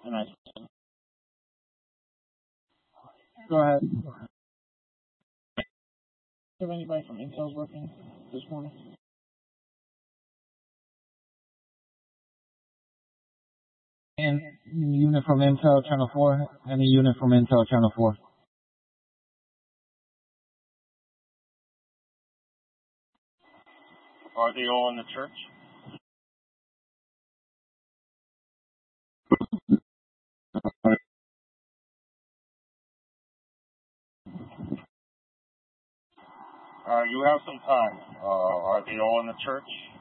And I go ahead. Have anybody from Intel working this morning? And unit from Intel Channel 4? Any unit from Intel Channel 4? Are they all in the church? You have some time. Are they all in the church?